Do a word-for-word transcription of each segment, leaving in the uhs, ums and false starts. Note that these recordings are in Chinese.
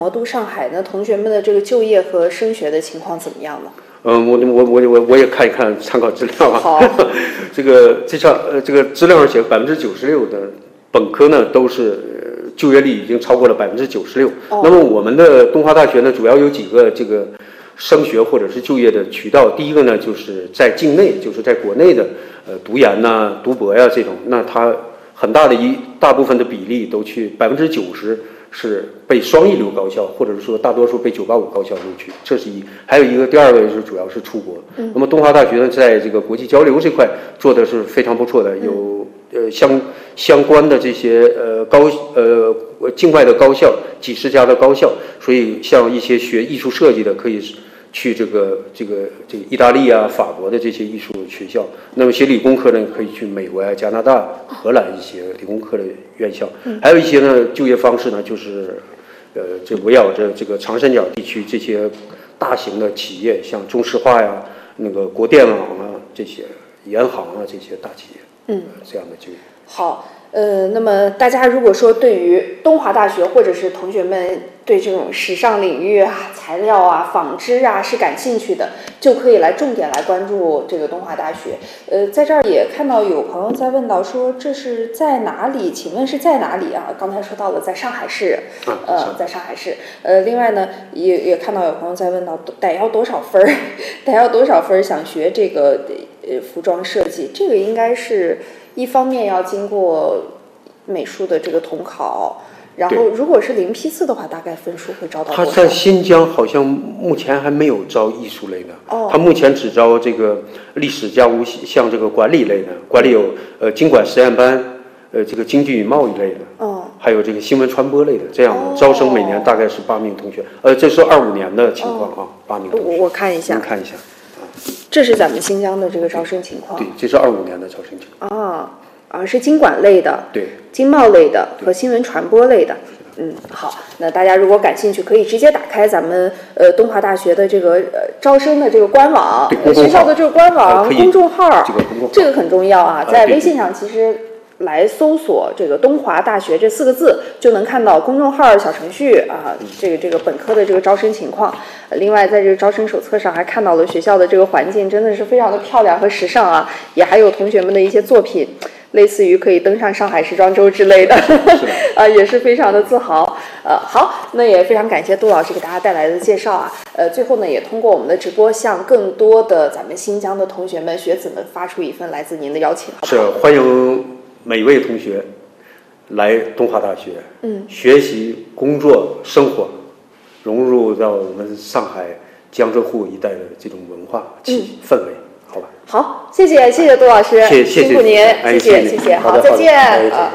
魔都上海呢，同学们的这个就业和升学的情况怎么样呢？ 嗯，我我我我我也看一看参考资料啊。 好， 这个这上呃这个资料上写百分之九十六的本科呢都是就业率已经超过了百分之九十六。那么我们的东华大学呢，主要有几个这个升学或者是就业的渠道。第一个呢，就是在境内，就是在国内的呃读研呐、读博呀这种，那它很大的一大部分的比例都去百分之九十。是被双一流高校，或者是说大多数被九八五高校录取，这是一。还有一个第二个是主要是出国。嗯、那么东华大学呢，在这个国际交流这块做的是非常不错的，有呃相相关的这些呃高呃境外的高校几十家的高校，所以像一些学艺术设计的可以去这个这个这个意大利啊、法国的这些艺术学校。那么学理工科呢，可以去美国啊、加拿大、荷兰一些理工科的院校。还有一些呢，就业方式呢，就是呃，这围绕着这个长三角地区这些大型的企业，像中石化呀、那个国电网啊这些、研行啊这些大企业，嗯，这样的就业。 好。呃，那么大家如果说对于东华大学或者是同学们对这种时尚领域啊、材料啊、纺织啊是感兴趣的，就可以来重点来关注这个东华大学。呃，在这儿也看到有朋友在问到说这是在哪里？请问是在哪里啊？刚才说到了在上海市，呃，在上海市。呃，另外呢，也也看到有朋友在问到得要多少分儿？得要多少分儿想学这个呃服装设计？这个应该是。一方面要经过美术的这个统考，然后如果是零批次的话，大概分数会招到多少？ 他在新疆好像目前还没有招艺术类的， 哦， 他目前只招这个历史家务，像这个管理类的，管理有呃经管实验班，呃这个经济与贸易类的， 哦， 还有这个新闻传播类的，这样的、哦、招生每年大概是八名同学，呃这是二五年的情况啊，八、哦、名同学。 我我看一下， 您看一下。 这是咱们新疆的这个招生情况。 对，这是二五年的招生情况。 啊啊，是经管类的， 对， 经贸类的和新闻传播类的。嗯，好，那大家如果感兴趣，可以直接打开咱们呃东华大学的这个呃招生的这个官网，学校的这个官网、呃、公众号， 这个公众号这个很重要啊，在微信上其实。来搜索这个东华大学这四个字，就能看到公众号、小程序啊，这个这个本科的这个招生情况。另外，在这个招生手册上还看到了学校的这个环境，真的是非常的漂亮和时尚啊，也还有同学们的一些作品，类似于可以登上上海时装周之类的，啊，也是非常的自豪。呃，好，那也非常感谢杜老师给大家带来的介绍啊。呃，最后呢，也通过我们的直播，向更多的咱们新疆的同学们、学子们发出一份来自您的邀请。好不好？ 是，欢迎每位同学来东华大学，嗯，学习、工作、生活，融入到我们上海江浙沪一带的这种文化气、嗯、氛围，好吧？ 好，谢谢，谢谢杜老师， 谢谢辛苦您， 哎、 谢谢，谢谢，好，再见啊。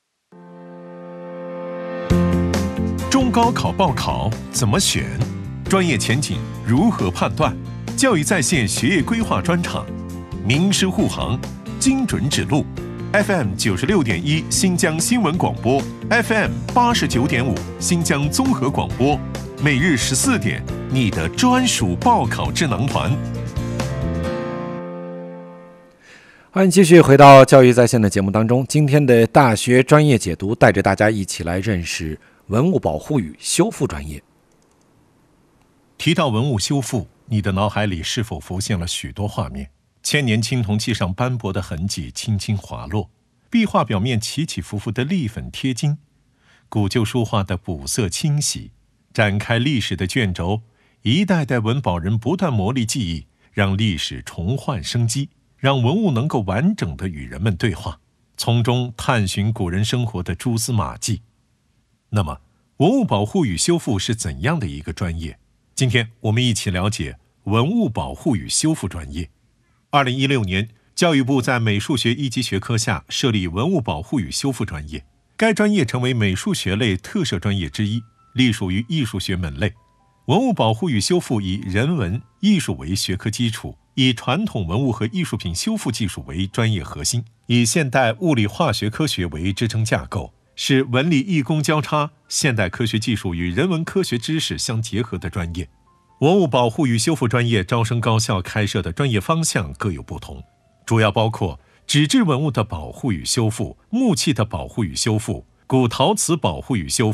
中高考报考怎么选？专业前景如何判断？教育在线学业规划专场，名师护航，精准指路。F M 九十六点一新疆新闻广播 ，F M 八十九点五新疆综合广播，每日十四点，你的专属报考智囊团。 欢迎继续回到教育在线的节目当中。今天的大学专业解读，带着大家一起来认识文物保护与修复专业。 提到文物修复，你的脑海里是否浮现了许多画面？千年青铜器上斑驳的痕迹轻轻滑落，壁画表面起起伏伏的立粉贴金，古旧书画的补色清洗，展开历史的卷轴，一代代文保人不断磨砺技艺，让历史重焕生机，让文物能够完整地与人们对话，从中探寻古人生活的蛛丝马迹。那么，文物保护与修复是怎样的一个专业？今天我们一起了解文物保护与修复专业。二零一六年，教育部在美术学一级学科下设立文物保护与修复专业，该专业成为美术学类特色专业之一，隶属于艺术学门类。文物保护与修复以人文、艺术为学科基础，以传统文物和艺术品修复技术为专业核心，以现代物理化学科学为支撑架构，是文理艺工交叉、现代科学技术与人文科学知识相结合的专业。文物保护与修复专业招生高校开设的专业方向各有不同，主要包括纸质文物的保护与修复、木器的保护与修复、古陶瓷保护与修复、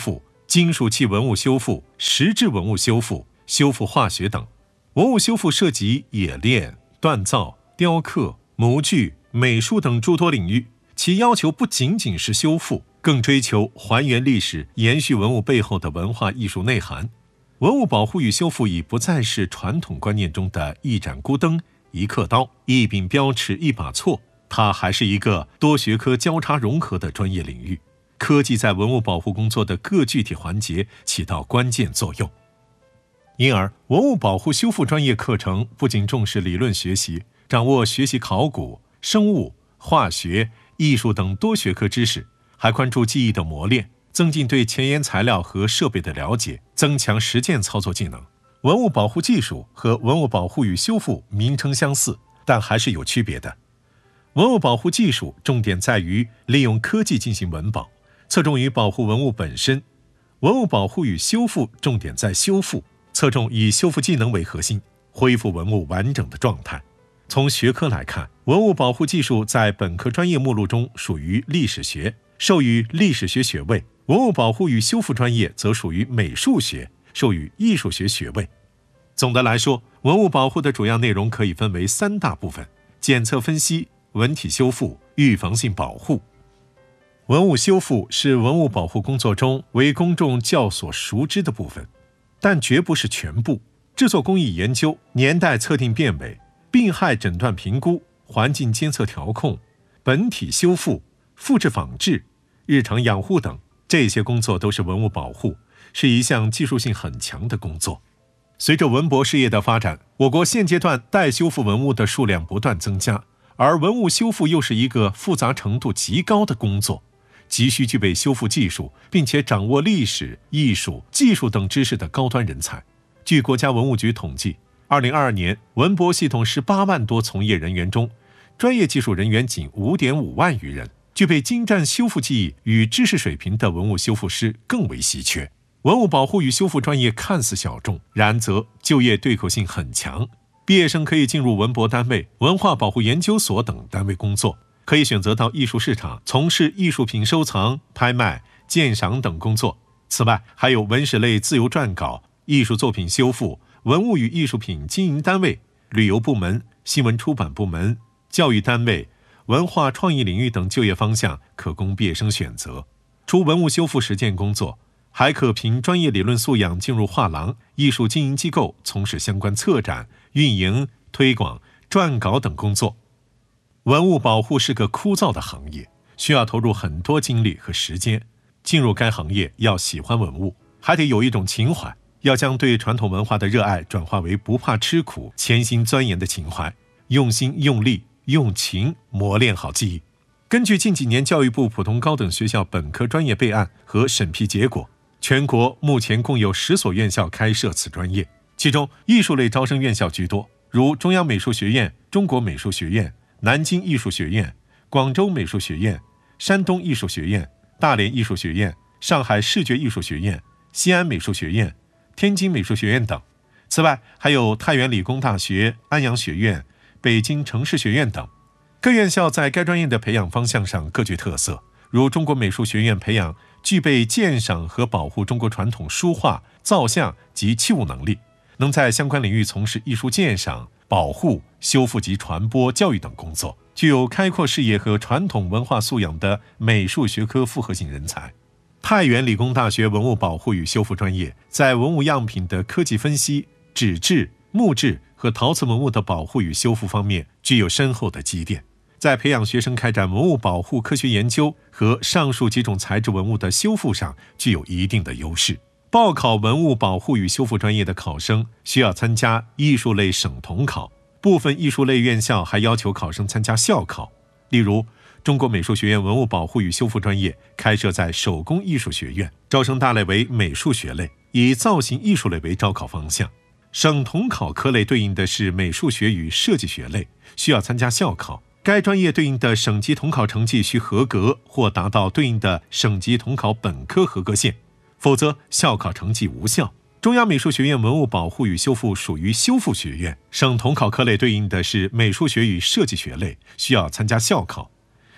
金属器文物修复、石质文物修复、修复化学等。文物修复涉及冶炼、锻造、雕刻、模具、美术等诸多领域，其要求不仅仅是修复，更追求还原历史、延续文物背后的文化艺术内涵。文物保护与修复已不再是传统观念中的一盏孤灯、一刻刀、一柄标尺、一把锉，它还是一个多学科交叉融合的专业领域。科技在文物保护工作的各具体环节起到关键作用。因而，文物保护修复专业课程不仅重视理论学习，掌握学习考古、生物、化学、艺术等多学科知识，还关注技艺的磨练，增进对前沿材料和设备的了解，增强实践操作技能。文物保护技术和文物保护与修复名称相似，但还是有区别的。文物保护技术重点在于利用科技进行文保，侧重于保护文物本身；文物保护与修复重点在修复，侧重以修复技能为核心，恢复文物完整的状态。从学科来看，文物保护技术在本科专业目录中属于历史学，授予历史学学位；文物保护与修复专业则属于美术学，授予艺术学学位。总的来说，文物保护的主要内容可以分为三大部分：检测分析、文体修复、预防性保护。文物修复是文物保护工作中为公众较所熟知的部分，但绝不是全部。制作工艺研究、年代测定辨伪、病害诊断评估、环境监测调控、本体修复、复制仿制、日常养护等，这些工作都是文物保护，是一项技术性很强的工作。随着文博事业的发展，我国现阶段待修复文物的数量不断增加，而文物修复又是一个复杂程度极高的工作，急需具备修复技术，并且掌握历史、艺术、技术等知识的高端人才。据国家文物局统计，二零二二年文博系统十八万多从业人员中，专业技术人员仅 五点五万余人，具备精湛修复技艺与知识水平的文物修复师更为稀缺。文物保护与修复专业看似小众，然则就业对口性很强。毕业生可以进入文博单位、文化保护研究所等单位工作，可以选择到艺术市场从事艺术品收藏、拍卖、鉴赏等工作。此外，还有文史类自由撰稿、艺术作品修复、文物与艺术品经营单位、旅游部门、新闻出版部门、教育单位、文化创意领域等就业方向可供毕业生选择。除文物修复实践工作，还可凭专业理论素养进入画廊、艺术经营机构从事相关策展、运营、推广、撰稿等工作。文物保护是个枯燥的行业，需要投入很多精力和时间。进入该行业要喜欢文物，还得有一种情怀，要将对传统文化的热爱转化为不怕吃苦、潜心钻研的情怀，用心用力用情磨练好技艺。根据近几年教育部普通高等学校本科专业备案和审批结果，全国目前共有十所院校开设此专业，其中艺术类招生院校居多，如中央美术学院、中国美术学院、南京艺术学院、广州美术学院、山东艺术学院、大连艺术学院、上海视觉艺术学院、西安美术学院、天津美术学院等。此外，还有太原理工大学、安阳学院、北京城市学院等。各院校在该专业的培养方向上各具特色，如中国美术学院培养具备鉴赏和保护中国传统书画、造像及器物能力，能在相关领域从事艺术鉴赏、保护、修复及传播、教育等工作，具有开阔视野和传统文化素养的美术学科复合型人才。太原理工大学文物保护与修复专业在文物样品的科技分析、纸质、木质和陶瓷文物的保护与修复方面具有深厚的积淀，在培养学生开展文物保护科学研究和上述几种材质文物的修复上具有一定的优势。报考文物保护与修复专业的考生需要参加艺术类省统考，部分艺术类院校还要求考生参加校考。例如，中国美术学院文物保护与修复专业开设在手工艺术学院，招生大类为美术学类，以造型艺术类为招考方向。省统考科类对应的是美术学与设计学类，需要参加校考。该专业对应的省级统考成绩需合格或达到对应的省级统考本科合格线，否则校考成绩无效。中央美术学院文物保护与修复属于修复学院，省统考科类对应的是美术学与设计学类，需要参加校考。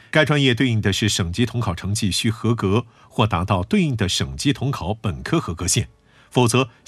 该专业对应的是省级统考成绩需合格或达到对应的省级统考本科合格线，否则